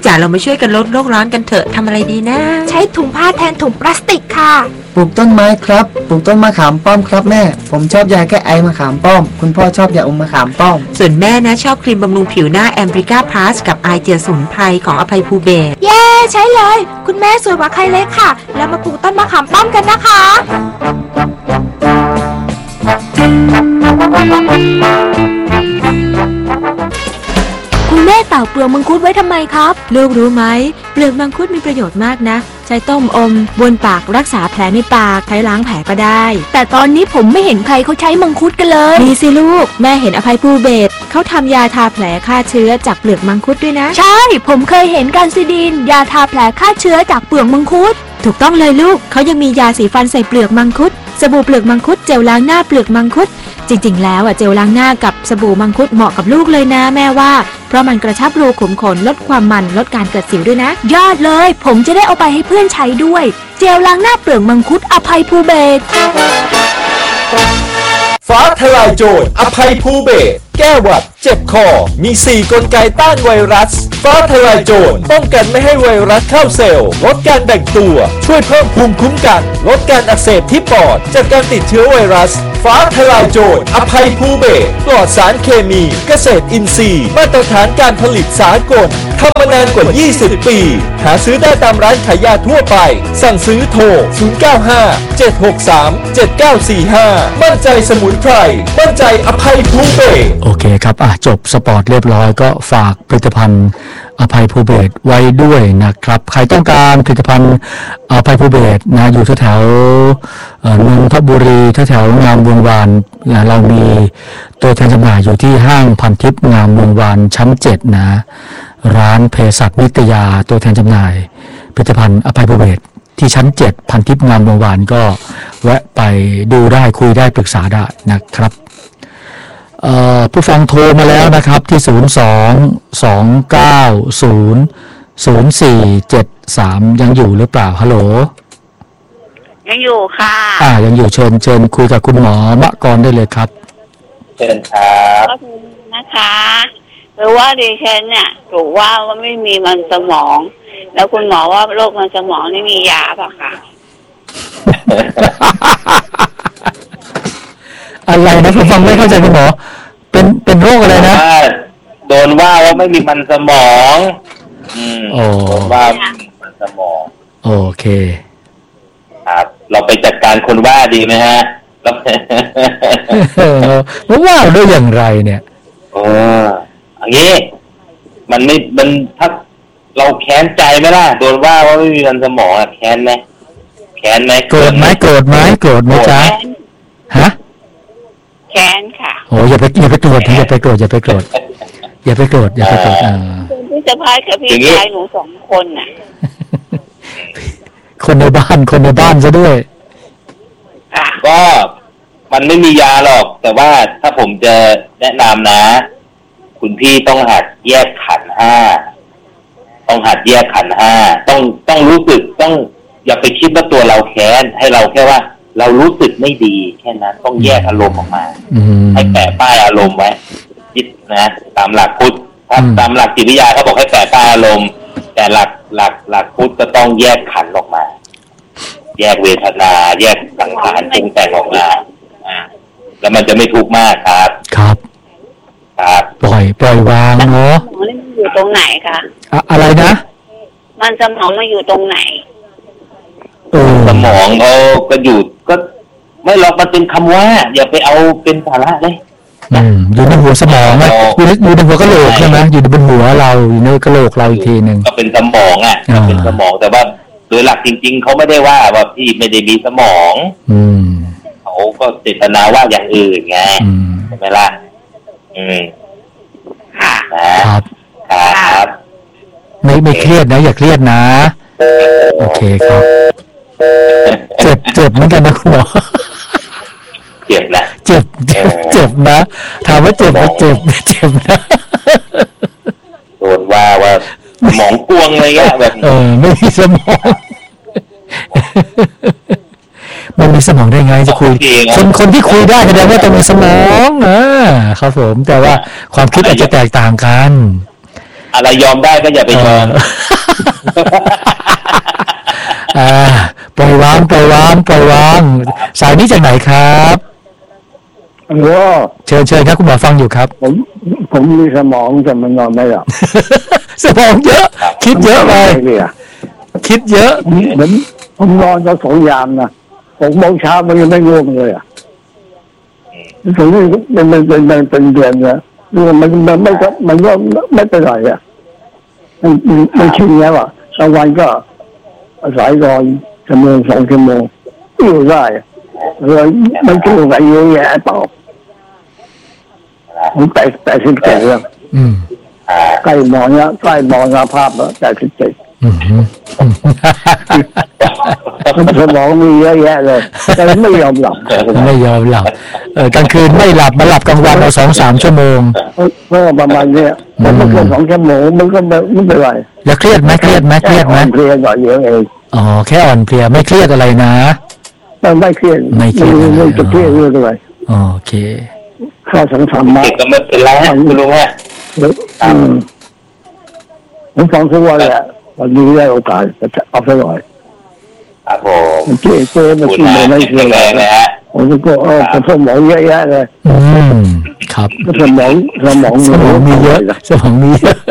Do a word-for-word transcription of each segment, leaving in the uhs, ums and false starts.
จ๋าเรามาช่วยกันลดโลกร้อนกันเถอะทำอะไรดีนะใช้ถุงผ้าแทนถุงพลาสติกค่ะปลูกต้นไม้ครับปลูกต้นมะขามป้อมครับแม่ผมชอบยาแก้ไอมะขามป้อมคุณพ่อชอบยาอมมะขามป้อมส่วนแม่นะชอบครีมบำรุงผิวหน้าแอมบริก้าพลัสกับไอเจียสมุนไพรของอภัยภูเบศรเย้ใช้เลยคุณแม่สวยกว่าใครเลยค่ะแล้วมาปลูกต้นมะขามป้อมกันนะคะคุณแม่เต่าเปลือกมังคุดไว้ทำไมครับลูกรู้ไหมเปลือกมังคุดมีประโยชน์มากนะใช้ต้มอมบนปากรักษาแผลในปากใช้ล้างแผลก็ได้แต่ตอนนี้ผมไม่เห็นใครเขาใช้มังคุดกันเลยมีสิลูกแม่เห็นอภัยภูเบศรเขาทำยาทาแผลฆ่าเชื้อจากเปลือกมังคุดด้วยนะใช่ผมเคยเห็นการซิดีนยาทาแผลฆ่าเชื้อจากเปลือกมังคุดถูกต้องเลยลูกเขายังมียาสีฟันใส่เปลือกมังคุดสบู่เปลือกมังคุดเจลล้างหน้าเปลือกมังคุดจริงๆแล้วอ่ะเจลล้างหน้ากับสบู่มังคุดเหมาะกับลูกเลยนะแม่ว่าเพราะมันกระชับรูขุมขนลดความมันลดการเกิดสิวด้วยนะยอดเลยผมจะได้เอาไปให้เพื่อนใช้ด้วยเจลล้างหน้าเปลือกมังคุดอภัยภูเบศรฟ้าทลายโจรอภัยภูเบศรแก้หวัดเจ็บคอมีสี่กลไกต้านไวรัสฟ้าทลายโจรป้องกันไม่ให้ไวรัสเข้าเซลล์ลดการแบ่งตัวช่วยเพิ่มภูมิคุ้มกันลดการอักเสบที่ปอดจากการติดเชื้อไวรัสฟ้าทลายโจรอภัยภูเบศรปลอดสารเคมีเกษตรอินทรีย์มาตรฐานการผลิตสากลทำมานานกว่ายี่สิบปีหาซื้อได้ตามร้านขายยาทั่วไปสั่งซื้อโทรศูนย์ เก้า ห้า เจ็ด หก สาม เจ็ด เก้า สี่ ห้ามั่นใจสมุนไพรมั่นใจอภัยภูเบศรโอเคครับอ่ะจบสปอร์ตเรียบร้อยก็ฝากผลิตภัณฑ์อภัยภูเบศรไว้ด้วยนะครับใครต้องการผลิตภัณฑ์อภัยภูเบศรนะอยู่แถวๆนนทบุรีแถวๆงามวงวานเรามีตัวแทนจำหน่ายอยู่ที่ห้างพันทิพย์งามวงวานชั้นเจ็ดนะร้านเภสัชนิตยาตัวแทนจำหน่ายผลิตภัณฑ์อภัยภูเบศรที่ชั้นเจ็ดพันทิพย์งามวงวานก็แวะไปดูได้คุยได้ปรึกษาได้นะครับผู้ฟังโทรมาแล้วนะครับที่ศูนย์ สอง สอง เก้า ศูนย์ ศูนย์ สี่ เจ็ด สามยังอยู่หรือเปล่าฮัลโหลยังอยู่ค่ะอ่ายังอยู่เชิญเชิญคุยกับคุณหมอมะกรได้เลยครับเชิญครับขอบคุณนะคะหรือว่าดิฉันเนี่ยถูกว่าว่าไม่มีมันสมองแล้วคุณหมอว่าโรคมันสมองนี่มียาป่ะคะอะไรนะผมฟังไม่เข้าใจคุณหมอเป็นเป็นโรคอะไรนะโดนว่าว่าไม่มีมันสมองอืมโดนว่าไม่มีมันสมองโอเคครับเราไปจัดการคนว่าดีไหมฮะแล้วว่าว่าด้วยอย่างไรเนี่ยโอ้อย่างนี้มันไม่มันถ้าเราแค้นใจไหมล่ะโดนว่าว่าไม่มีมันสมองอ่ะแค้นไหมแค้นไหมโกรธไหมโกรธไหมโกรธไหมจ๊ะฮะแค้นค่ะโอ้อย่าไปอย่าไปโกรธอย่าไปโกรธอย่าไปโกรธอย่าไปโกรธอย่าไปโกรธอ่าพี่สะพ้ายกับพี่ชายหนูสองคนน่ะคนในบ้านคนในบ้านซะด้วยก็มันไม่มียาหรอกแต่ว่าถ้าผมจะแนะนำนะคุณพี่ต้องหัดแยกขันธ์ห้าต้องหัดแยกขันธ์ห้าต้องต้องรู้สึกต้องอย่าไปคิดว่าตัวเราแค้นให้เราแค่ว่าเรารู้สึกไม่ดีแค่นั้นต้องแยกอารมณ์ออกมาให้แปะป้ายอารมณ์ไว้คิดนะตามหลักพุทธตามหลักจิตวิทยาเขาบอกให้แปะป้ายอารมณ์แต่หลักหลักหลักพุทธก็ต้องแยกขันธ์ออกมาแยกเวทนาแยกสังขารปรุงแต่งออกมาอ่าแล้วมันจะไม่ทุกข์มากครับครับครับปล่อยปล่อยวางเนาะสมองมันอยู่ตรงไหนคะอะไรนะมันสมองมันอยู่ตรงไหนสมองเขาก็อยู่ก็ไม่หรอกมันเป็นคำว่าอย่าไปเอาเป็นสาระเลยอืมอยู่ในหัวสมองไหมอยู่ในอยู่ในหัวกะโหลกใช่ไหมอยู่บนหัวเราอยู่ในกะโหลกเราอีกทีหนึ่งก็เป็นสมองอ่ะเป็นสมองแต่ว่าโดยหลักจริงๆเขาไม่ได้ว่าว่าพี่ไม่ได้มีสมองอืมเขาก็เจตนาว่าอย่างอื่นไงใช่ไหมล่ะอืมค่ะครับครับไม่ไม่เครียดนะอย่าเครียดนะโอเคครับเจ็บเจ็บเหมือนกันนะคุณหมอเจ็บนะเจ็บเจ็บเจ็บนะถามว่าเจ็บไหมเจ็บเจ็บนะโดนว่าว่าสมองกวงอะไรเงี้ยแบบเออไม่มีสมองมันมีสมองได้ไงจะคุยคนคนที่คุยได้แสดงว่าต้องมีสมองนะครับผมแต่ว่าความคิดอาจจะแตกต่างกันอะไรยอมได้ก็อย่าไปยอมอ่าปล่อยวางปล่อยวางปล่อยวางสายนี้จากไหนครับว่าเชิญเชิญครับคุณหมอฟังอยู่ครับผมผมมีสมองแต่มันนอนไม่หลับสมองเยอะคิดเยอะไปคิดเยอะเหมือนผมนอนจะสองยามนะหกโมงเช้ามันยังไม่ง่วงเลยอ่ะถึงมันมันเป็นมันเป็นเดือนนะมันมันไม่ก็มันก็ไม่เป็นไรอ่ะมันมันชินแล้วอ่ะกลางวันก็อาศัยนอนชั่วโมงสองชั่วโมงอยู่ได้เลยมันก็ไหลเยอะแยะเปล่าผมแปดแปดสิบเจ็ดแล้วใกล้มองแล้วใกล้มองสภาพแล้วแปดสิบเจ็ดสมองมีเยอะแยะเลยแต่ไม่ยอมหลับไม่ยอมหลับเออกลางคืนไม่หลับมาหลับกลางวันเอาสองสามชั่วโมงก็ประมาณนี้มันไม่เกินสองชั่วโมงมันก็ไม่เป็นไรแล้วเครียดไหมเครียดไหมเครียดไหมเครียดหน่อยเยอะเองอ๋อแค่อ่อนเพลียไม่เครียดอะไรนะไม่ไม่เครียดไม่เครียดไม่จะเครียดเรื่องอะไรโอเคข้าสังสรรค์มาก็ไม่เป็นไรคุณลุงฮะผมฟังทุกวันแหละวันนี้ได้โอกาสจะเอาไปหน่อยครับผมเจ๊เจ๊มาชิมไม่เชื่อเลยนะฮะผมก็เออสมองเยอะแยะเลยอืมครับสมองสมองสมองมีเยอะสมองมีเยอะ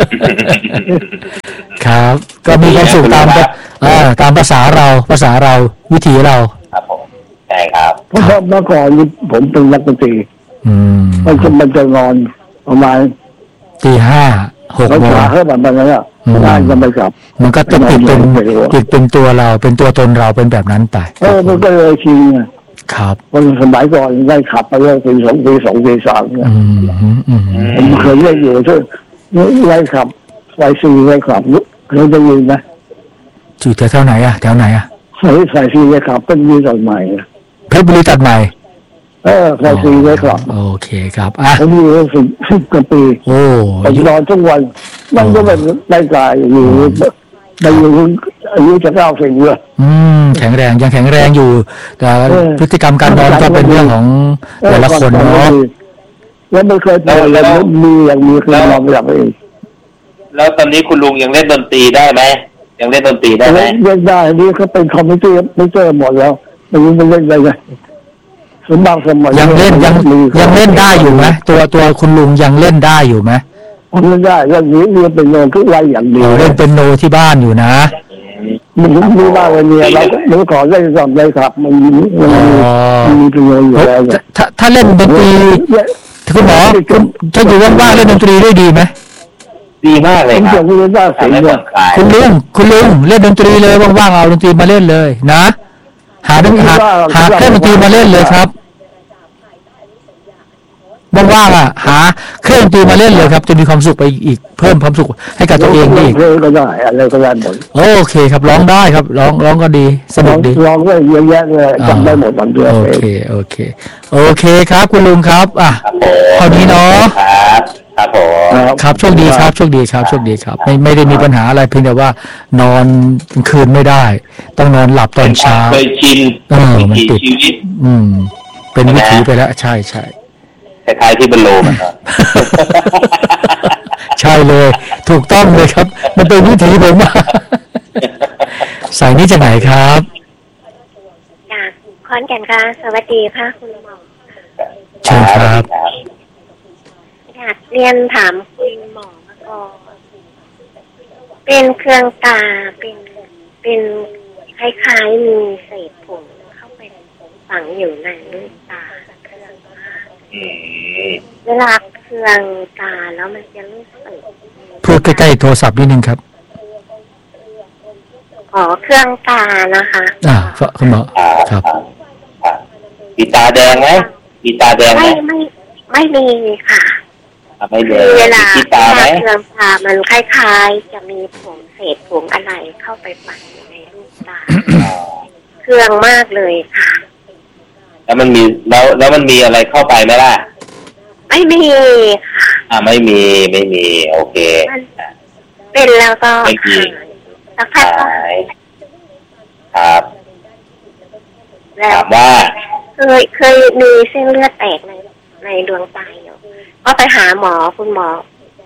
ครับก็มีความสุขตามอ่าตามภาษาเราภาษาเราวิถีเราครับผมใช่ครับเพราะเมื่อก่อนผมเป็นนักดนตรีอืมมันจะมันจะนอนประมาณตีห้าหกโมงเฮ้ยแบบนั้นอ่ะงานก็ไม่กลับมันก็จะติดเป็นติดเป็นตัวเราเป็นตัวตนเราเป็นแบบนั้นไปเออมันก็เลยชินครับคนสมัยก่อนได้ขับไปเรื่อยเป็นสองปีสองปีสามเนี่ยผมเคยเล่นอยู่ที่ไล่ขับไล่ซีไล่ขับเคยได้ยินไหมอยู่แถวไหนอ่ะแถวไหนอ่ะใส่ใส่ซีไล่ขับเป็นมีตัดใหม่เพชรบุรีตัดใหม่เออใส่ซีไล่ขับโอเคครับอ่ะผมอยู่สิบสิบกว่าปีโอ้ผมนอนทุกวันมันก็เป็นได้กายอยู่ได้อยู่อายุจะเก้าสิบเลยอืมแข็งแรงยังแข็งแรงอยู่แต่พฤติกรรมการนอนก็เป็นเรื่องของแต่ละคนเนาะแล้วไม่เคยแต่แล้วมีอย่างมีคือนอนแบบเองแล้วตอนนี้คุณลุงยังเล่นดนตรีได้ไหมยังเล่นดนตรีได้ไหมเล่นได้นี่เขาเป็นคอมพิวเตอร์ไม่เจอหมดแล้วไม่รู้จะเล่นอะไรกันสมบัติสมบัติยังเล่นยังยังเล่นได้อยู่ไหมตัวตัวคุณลุงยังเล่นได้อยู่ไหมผมเล่นได้แล้วนี้เรียนเป็นโนทุกวันอย่างเดียวเล่นเป็นโนที่บ้านอยู่นะมันมีบ้านวันนี้เราเมื่อก่อนเล่นสอบเลยครับมันมีมันมีเป็นโนอยู่แล้วถ้าถ้าเล่นดนตรีคุณหมอถ้าอยู่ว่างๆเล่นดนตรีได้ดีไหมดีมากเลยครับคุณลุงคุณลุงคุณลุงเล่นดนตรีเลยว่างๆเอาดนตรีมาเล่นเลยนะหาหาหาเครื่องดนตรีมาเล่นเลยครับว่างๆอ่ะหาเครื่องดนตรีมาเล่นเลยครับจะมีความสุขไปอีกเพิ่มความสุขให้กับตัวเองได้อีกก็ได้อะไรก็ได้หมดโอเคครับร้องได้ครับร้องร้องก็ดีสนุกดีร้องได้เยอะแยะเลยจำได้หมดวันเดียวโอเคโอเคโอเคครับคุณลุงครับอ่ะเท่านี้เนาะครับผมครับโชคดีครับโชคดีครับโชคดีครับไม่ไม่ได้มีปัญหาอะไรเพียงแต่ว่านอนคืนไม่ได้ต้องนอนหลับตอนเช้าเคยชินเออมันติดอืมเป็นวิถีไปแล้วใช่ใช่คล้ายๆที่บรรโลมันครับใช่เลยถูกต้องเลยครับมันเป็นวิถีผมมากสายนี้จะไหนครับจากขอนแก่นค่ะสวัสดีค่ะคุณหมอเชิญครับอยากเรียนถามคุณหมอก่อนเป็นเครื่องตาเป็นเป็นคล้ายๆมีเศษผงเข้าไปฝังอยู่ในลูกตาเครื่องเวลาเครื่องตาแล้วมันจะรู้สึกพูดใกล้ๆโทรศัพท์นิดนึงครับขอเครื่องตานะคะอ่าคุณหมอครับมีตาแดงไหมมีตาแดงไหมไม่ไม่ไม่มีค่ะไม่เลยเวลาเครื่องตามันคล้ายๆจะมีผงเศษผงอะไรเข้าไปฝังในลูกตาเครื่องมากเลยค่ะแล้วมันมีแล้วแล้วมันมีอะไรเข้าไปไหมล่ะไม่มีค่ะอ่าไม่มีไม่มีโอเคเป็นแล้วก็ไม่มีสักพักครับถามว่าเคยเคยมีเส้นเลือดแตกในในดวงตาอยู่ก็ไปหาหมอคุณหมอ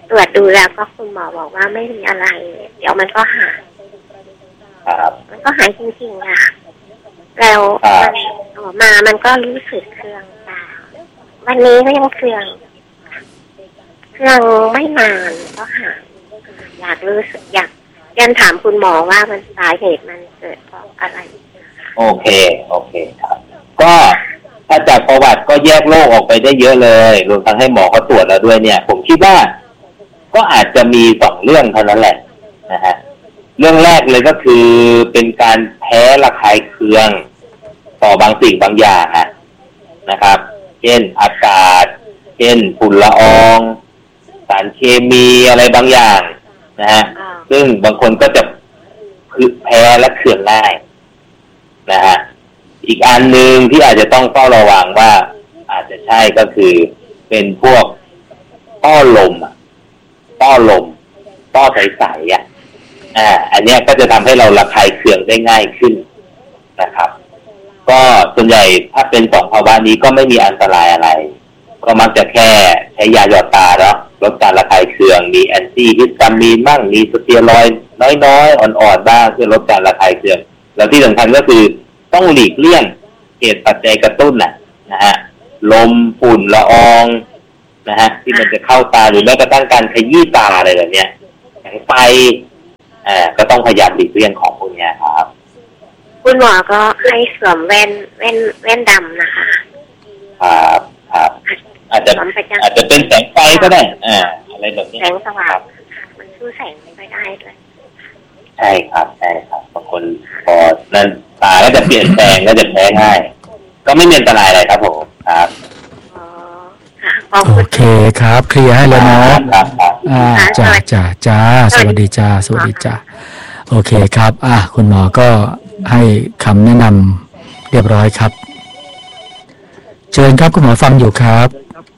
ตรวจดูแล้วก็คุณหมอบอกว่าไม่มีอะไรเดี๋ยวมันก็หายมันก็หายจริงๆค่ะแล้วมันออกมามันก็รู้สึกเครื่องตาวันนี้ก็ยังเครื่องเครื่องไม่นานก็หายอยากรู้สึกอยากเรียนถามคุณหมอว่ามันสาเหตุมันเกิดเพราะอะไรโอเคโอเคครับก็ถ้าจากประวัติก็แยกโรคออกไปได้เยอะเลยรวมทั้งให้หมอเขาตรวจแล้วด้วยเนี่ยผมคิดว่าก็อาจจะมีสองเรื่องเท่านั้นแหละนะฮะเรื่องแรกเลยก็คือเป็นการแพ้ระคายเคืองต่อบางสิ่งบางอย่างนะครับเช่นอากาศเช่นฝุ่นละอองสารเคมีอะไรบางอย่างนะฮะซึ่งบางคนก็จะแพ้และเคืองง่ายนะฮะอีกอันหนึ่งที่อาจจะต้องเฝ้าระวังว่าอาจจะใช่ก็คือเป็นพวกต้อลมต้อลมต้อใสๆอ่ะอ่าอันนี้ก็จะทำให้เราระคายเคืองได้ง่ายขึ้นนะครับก็ส่วนใหญ่ถ้าเป็นสองภาวะนี้ก็ไม่มีอันตรายอะไรก็มักจะแค่ใช้ยาหยอดตาเนาะลดการระคายเคืองมีแอนตี้ฮิสตามีนบ้างมีสเตียรอยด์น้อยๆอ่อนๆบ้างเพื่อลดการระคายเคืองแล้วที่สำคัญก็คือต้องหลีกเลี่ยงเหตุปัจจัยกระตุ้นน่ะนะฮะลมฝุ่นละอองนะฮะที่มันจะเข้าตาหรือแม้กระทั่งการขยี้ตาอะไรแบบเนี้ยแสงไฟอ่าก็ต้องพยายามหลีกเลี่ยงของพวกนี้ครับคุณหมอก็ให้สวมแว่นแว่นแว่นดำนะคะครับครับอาจจะอาจจะเป็นแสงไฟก็ได้อ่าอะไรแบบนี้แสงสว่างมันสู้แสงไม่ได้ด้วยใช่ครับใช่ครับบางคนพอนั้นตาก็จะเปลี่ยนแปลงก็จะแพ้ง่ายก็ไม่มีอันตรายอะไรครับผมครับโอเคครับเคลียร์ให้แล้วเนาะอ่าจ้าจ้าจ้าสวัสดีจ้าสวัสดีจ้าโอเคครับอ่ะคุณหมอก็ให้คำแนะนำเรียบร้อยครับเชิญครับคุณหมอฟังอยู่ครับ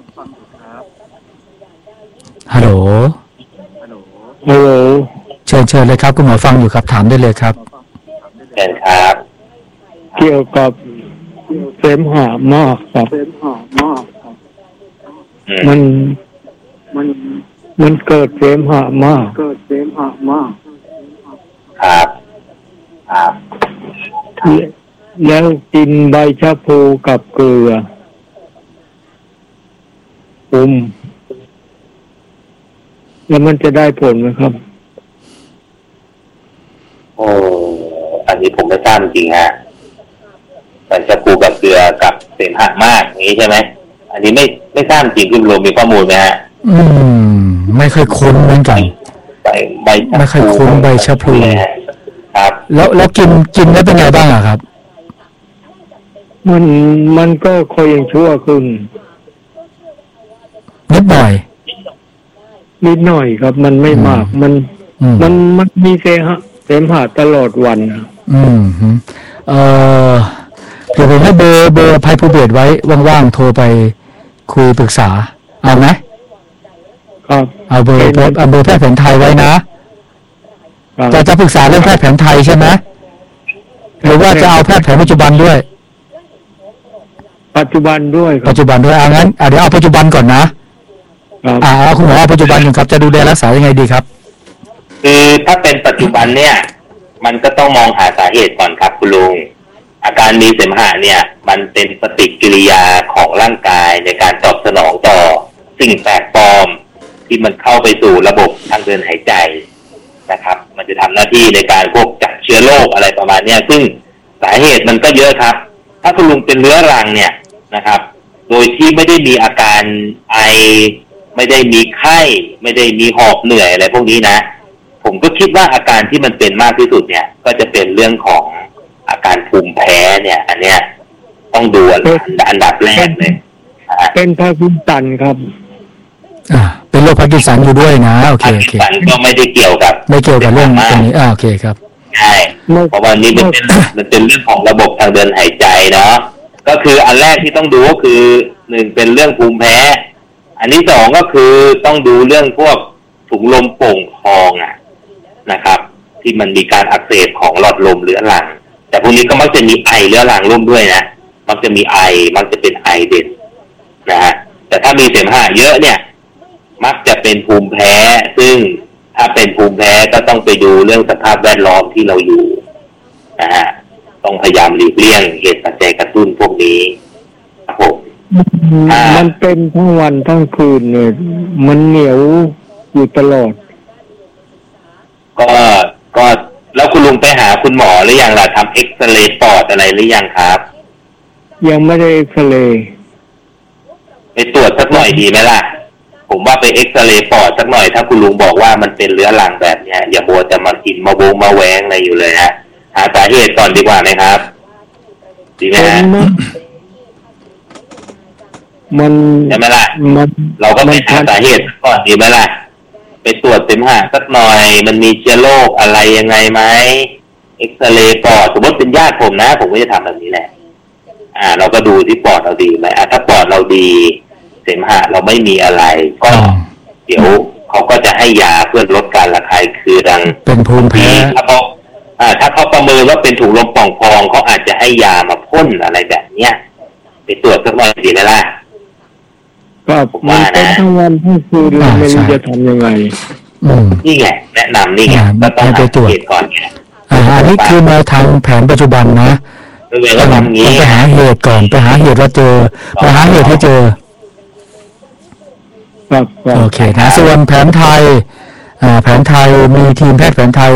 ฮัลโหลฮัลโหลเชิญเชิญเลยครับคุณหมอฟังอยู่ครับถามได้เลยครับเชิญครับเกี่ยวกับเสมหะมากครับเสมหะมากมันมันมันเกิดเสมหะมากเกิดเสมหะมากครับครับแล้วกินใบชะพูกับเกลืออุ่มแล้วมันจะได้ผลไหมครับโอ้อันนี้ผมไม่ทราบจริงฮะใบชะพูกับเกลือกับเสมหะมากอย่างนี้ใช่ไหมอันนี้ไม่ไม่ทราบจริงคุณลุงมีข้อมูลไหมฮะอืมไม่เคยคุ้นเหมือนกันใบใบไม่เคยคุ้นใบชะพูครับแล้วแล้วกินกินแล้วเป็นไงบ้างอะครับมันมันก็ค่อยยังชั่วขึ้นนิดหน่อยนิดหน่อยครับมันไม่มากมันมันมันมีเสมหะเสมหะตลอดวันอืมเอ่อเดี๋ยวผมให้เบอร์เบอร์ภัยภูเบศไว้ว่างๆโทรไปคุยปรึกษาเอาไหมครับเอาเบอร์เอาเบอร์แพทย์แผนไทยไว้นะจะจะปรึกษาเรื่องแพทย์แผนไทยใช่ไหมหรือว่าจะเอาแพทย์แผนปัจจุบันด้วยปัจจุบันด้วยปัจจุบันด้วยเอางั้นเดี๋ยวเอาปัจจุบันก่อนนะอ่าคุณหมอปัจจุบันครับจะดูแลรักษายังไงดีครับคือถ้าเป็นปัจจุบันเนี่ยมันก็ต้องมองหาสาเหตุก่อนครับคุณลุงอาการมีเสมหะเนี่ยมันเป็นปฏิกิริยาของร่างกายในการตอบสนองต่อสิ่งแปลกปลอมที่มันเข้าไปสู่ระบบทางเดินหายใจนะครับมันจะทำหน้าที่ในการพวกจับเชื้อโรคอะไรประมาณนี้ซึ่งสาเหตุมันก็เยอะครับถ้าคุณลุงเป็นเรื้อรังเนี่ยนะครับโดยที่ไม่ได้มีอาการไอไม่ได้มีไข้ไม่ได้มีหอบเหนื่อยอะไรพวกนี้นะผมก็คิดว่าอาการที่มันเป็นมากที่สุดเนี่ยก็จะเป็นเรื่องของอาการภูมิแพ้เนี่ยอันเนี้ยต้องดูอันดับแรกเลยเป็นพาร์กินสันครับอ่าเป็นโรคพาร์กินสันอยู่ด้วยนะโอเคโอเคก็ไม่ได้เกี่ยวกับไม่เกี่ยวกับเรื่องตรงนี้อ่าโอเคครับใช่เพราะว่านี้มันเป็นมันเป็นเรื่องของระบบทางเดินหายใจเนาะก็คืออันแรกที่ต้องดูก็คือหนึ่งเป็นเรื่องภูมิแพ้อันที่สองก็คือต้องดูเรื่องพวกถุงลมโป่งพองอ่ะนะครับที่มันมีการอักเสบของหลอดลมเรื้อรังแต่พวกนี้ก็มักจะมีไอเรื้อรังร่วมด้วยนะมักจะมีไอมักจะเป็นไอเด่นนะฮะแต่ถ้ามีเสมหะเยอะเนี่ยมักจะเป็นภูมิแพ้ซึ่งถ้าเป็นภูมิแพ้ก็ต้องไปดูเรื่องสภาพแวดล้อมที่เราอยู่นะฮะต้องพยายามหลีกเลี่ยงเหตุปัจจัยกระตุ้นพวกนี้ครับผมมันเป็นทั้งวันทั้งคืนเลยมันเหนียวอยู่ตลอดก็ก็แล้วคุณลุงไปหาคุณหมอหรือยังล่ะทำเอ็กซเรย์ปอดอะไรหรือยังครับยังไม่ได้เอ็กซเรย์ไปตรวจสักหน่อยดีไหมล่ะผมว่าไปเอ็กซเรย์ปอดสักหน่อยถ้าคุณลุงบอกว่ามันเป็นเรื้อรังแบบนี้อย่ามัวจะมากินมาโวงมาแหวงอะไรอยู่เลยฮะหาสาเหตุก่อนดีกว่าไหมครับดีไหมฮะมันใช่ไหมล่ะเราก็ไปหาสาเหตุก่อนดีไหมล่ะไปตรวจเสมหะสักหน่อยมันมีเชื้อโรคอะไรยังไงไหมเอ็กซเรย์ปอดสมมติเป็นญาติผมนะผมก็จะทำแบบนี้แหละอ่าเราก็ดูที่ปอดเราดีไหมอ่ะถ้าปอดเราดีเสมหะเราไม่มีอะไรก็เดี๋ยวเขาก็จะให้ยาเพื่อลดการระคายเคืองเป็นภูมิแพ้ถ้าเขาอ่าถ้าเขาประเมินว่าเป็นถุงลมป่องพองเขาอาจจะให้ยามาพ่นอะไรแบบเนี้ยไปตรวจสักหน่อยดีไหมล่ะก็มันเป็นทั้งวันทั้งคืนไม่รู้จะทำยังไงนี่ไงแนะนำนี่ไงก็ต้องไปตรวจก่อนไงอ่าอันนี้คือมาทางแผนปัจจุบันนะก็ทำงี้ไปหาเหตุก่อนไปหาเหตุว่าเจอไปหาเหตุให้เจอโอเคนะส่วนแผนไทยอ่าแผนไทยมีทีมแพทย์แผนไทย